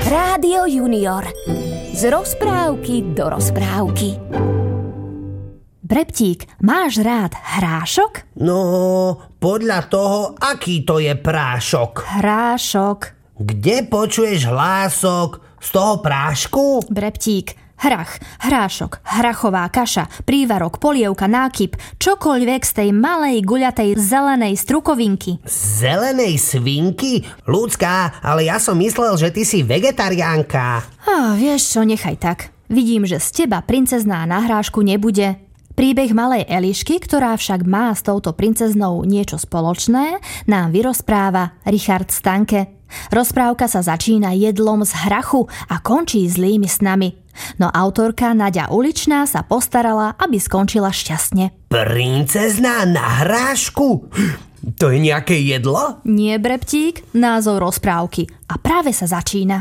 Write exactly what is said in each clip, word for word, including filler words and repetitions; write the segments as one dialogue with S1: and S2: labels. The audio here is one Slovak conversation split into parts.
S1: Rádio Junior. Z rozprávky do rozprávky.
S2: Breptík, máš rád hrášok?
S3: No, podľa toho, aký to je prášok.
S2: Hrášok.
S3: Kde počuješ hlások? Z toho prášku?
S2: Breptík, hrach, hrášok, hrachová kaša, prívarok, polievka, nákyp, čokoľvek z tej malej, guľatej, zelenej strukovinky.
S3: Zelenej svinky? Ľudská, ale ja som myslel, že ty si vegetariánka.
S2: Ah, vieš čo, nechaj tak. Vidím, že z teba princezná na hrášku nebude. Príbeh malej Elišky, ktorá však má s touto princeznou niečo spoločné, nám vyrozpráva Richard Stanke. Rozprávka sa začína jedlom z hrachu a končí zlými snami. No autorka Naďa Uličná sa postarala, aby skončila šťastne.
S3: Princezná na hrášku? To je nejaké jedlo?
S2: Nie, Breptík, názov rozprávky. A práve sa začína.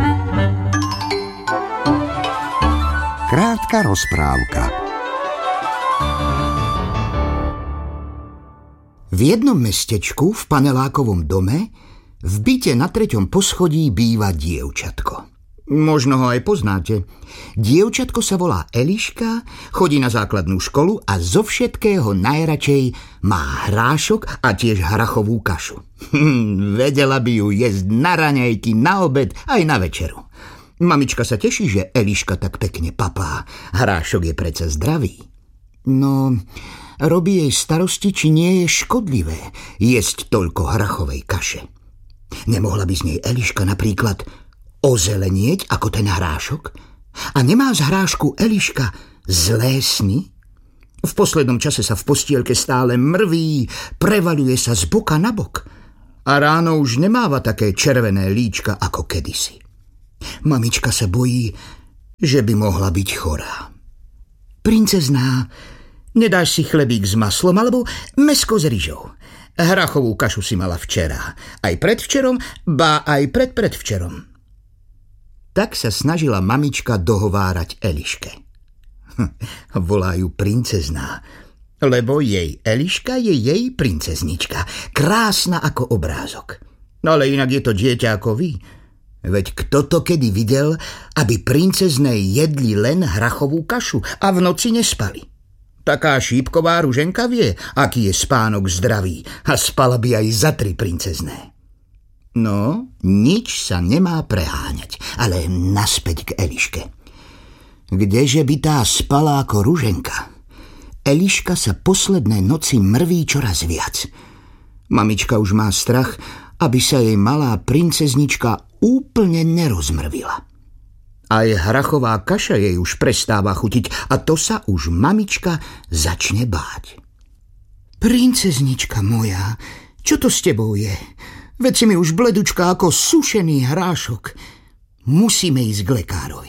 S4: Krátka rozprávka. V jednom mestečku v panelákovom dome v byte na treťom poschodí býva dievčatko. Možno ho aj poznáte. Dievčatko sa volá Eliška, chodí na základnú školu a zo všetkého najradšej má hrášok a tiež hrachovú kašu. Hm, vedela by ju jesť na raňajky, na obed aj na večeru. Mamička sa teší, že Eliška tak pekne papá. Hrášok je predsa zdravý. No, robí jej starosti, či nie je škodlivé jesť toľko hrachovej kaše. Nemohla by z nej Eliška napríklad ozelenieť ako ten hrášok? A nemá z hrášku Eliška zlé sny? V poslednom čase sa v postielke stále mrví, prevaľuje sa z boka na bok. A ráno už nemáva také červené líčka ako kedysi. Mamička sa bojí, že by mohla byť chorá. Princezná, nedáš si chlebík s maslom alebo mäsko s ryžou? Hrachovú kašu si mala včera, aj predvčerom, ba aj predpredvčerom. Tak sa snažila mamička dohovárať Eliške. Hm, volá ju princezná, lebo jej Eliška je jej princeznička, krásna ako obrázok. No ale inak je to dieťa ako vy. Veď kto to kedy videl, aby princezné jedli len hrachovú kašu a v noci nespali? Taká šípková ruženka vie, aký je spánok zdravý a spala by aj za tri princezné. No, nič sa nemá preháňať, ale naspäť k Eliške. Kdeže by tá spala ako ruženka? Eliška sa posledné noci mrví čoraz viac. Mamička už má strach, aby sa jej malá princeznička úplne nerozmrvila. Aj hrachová kaša jej už prestáva chutiť a to sa už mamička začne báť. Princeznička moja, čo to s tebou je? Veď si mi už bledučka ako sušený hrášok. Musíme ísť k lekárovi.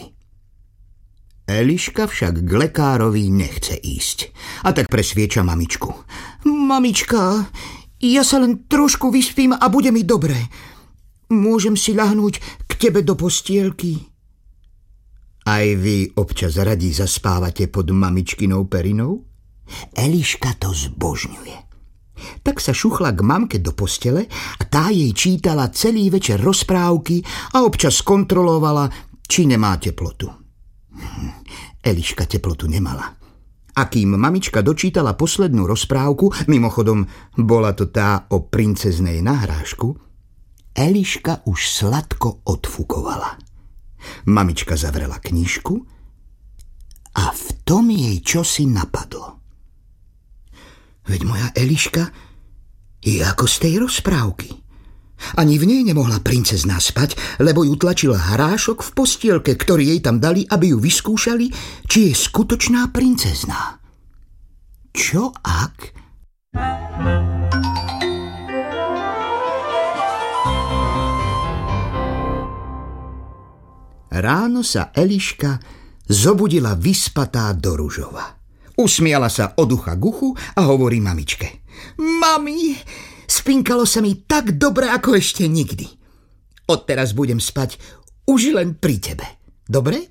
S4: Eliška však k lekárovi nechce ísť. A tak presvieča mamičku. Mamička, ja sa len trošku vyspím a bude mi dobre. Môžem si ľahnúť k tebe do postielky? Aj vy občas radi zaspávate pod mamičkinou perinou? Eliška to zbožňuje. Tak sa šuchla k mamke do postele a tá jej čítala celý večer rozprávky a občas kontrolovala, či nemá teplotu. Eliška teplotu nemala. A kým mamička dočítala poslednú rozprávku, mimochodom bola to tá o princeznej na hrášku, Eliška už sladko odfukovala. Mamička zavrela knižku a v tom jej čosi napadlo. Veď moja Eliška je ako z tej rozprávky. Ani v nej nemohla princezná spať, lebo ju tlačil hrášok v postielke, ktorý jej tam dali, aby ju vyskúšali, či je skutočná princezná. Čo ak? Ráno sa Eliška zobudila vyspatá do ružova. Usmiala sa od ucha k uchu a hovorí mamičke. Mami, spinkalo sa mi tak dobre ako ešte nikdy. Odteraz budem spať už len pri tebe. Dobre?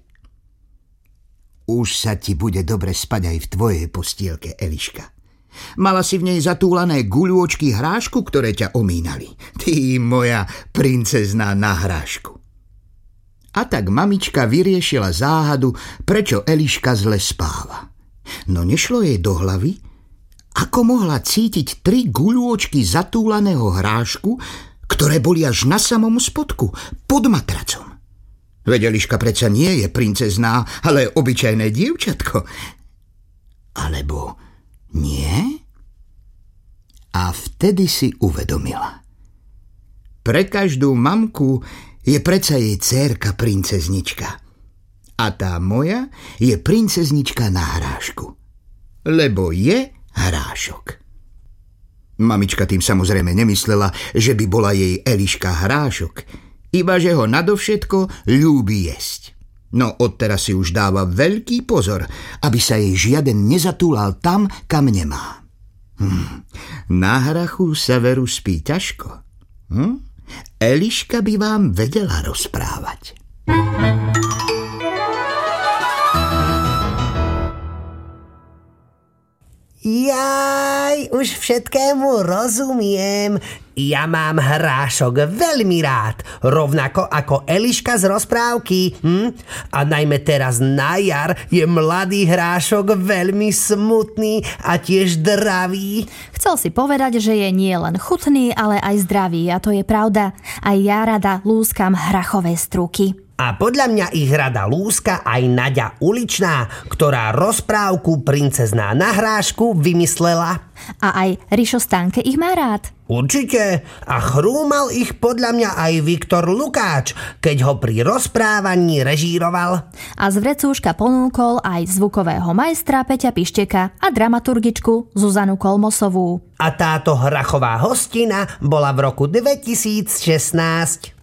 S4: Už sa ti bude dobre spať aj v tvojej postielke, Eliška. Mala si v nej zatúlané guľôčky hrášku, ktoré ťa omínali. Ty moja princezná na hrášku. A tak mamička vyriešila záhadu, prečo Eliška zle spáva. No nešlo jej do hlavy, ako mohla cítiť tri guľôčky zatúlaného hrášku, ktoré boli až na samom spodku, pod matracom. Veď Eliška predsa nie je princezná, ale obyčajné dievčatko. Alebo nie? A vtedy si uvedomila. Pre každú mamku je predsa jej dcérka princeznička. A tá moja je princeznička na hrášku. Lebo je hrášok. Mamička tým samozrejme nemyslela, že by bola jej Eliška hrášok, iba že ho nadovšetko ľúbi jesť. No odteraz si už dáva veľký pozor, aby sa jej žiaden nezatúlal tam, kam nemá. Hm. Na hrachu severu spí ťažko. Hm? Eliška by vám vedela rozprávať.
S3: Jaj, už všetkému rozumiem. Ja mám hrášok veľmi rád, rovnako ako Eliška z rozprávky. Hm? A najmä teraz na jar je mladý hrášok veľmi smutný a tiež dravý.
S2: Chcel si povedať, že je nie len chutný, ale aj zdravý, a to je pravda. Aj ja rada lúskam hrachové struky.
S3: A podľa mňa ich rada lúska aj Naďa Uličná, ktorá rozprávku Princezná na hrášku vymyslela.
S2: A aj Rišo Stanke ich má rád.
S3: Určite. A chrúmal ich podľa mňa aj Viktor Lukáč, keď ho pri rozprávaní režíroval.
S2: A z vrecúška ponúkol aj zvukového majstra Peťa Pišteka a dramaturgičku Zuzanu Kolmosovú.
S3: A táto hrachová hostina bola v roku dvetisícšestnásť.